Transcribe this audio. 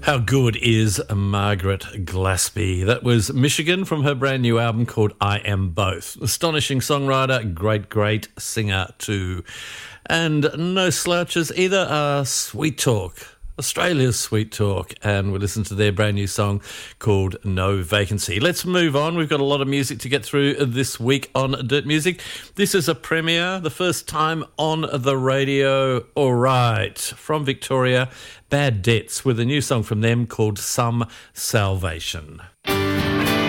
How good is Margaret Glaspie? That was Michigan from her brand new album called I Am Both. Astonishing songwriter, great singer too. And no slouches either, Sweet Talk. Australia's Sweet Talk, and we listen to their brand new song called No Vacancy. Let's move on. We've got a lot of music to get through this week on Dirt Music. This is a premiere, the first time on the radio. All right, from Victoria, Bad Debts, with a new song from them called Some Salvation.